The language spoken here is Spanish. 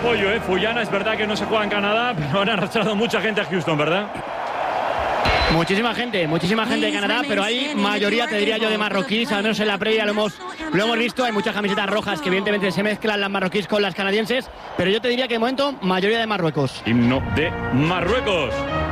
apoyo, ¿eh? Fullana, es verdad que no se juega en Canadá, pero han arrastrado mucha gente a Houston, ¿verdad? Muchísima gente de Canadá, pero hay mayoría, te diría yo, de marroquíes. Al menos en la previa lo hemos visto. Hay muchas camisetas rojas que evidentemente se mezclan las marroquíes con las canadienses, pero yo te diría que de momento mayoría de Marruecos. Himno de Marruecos.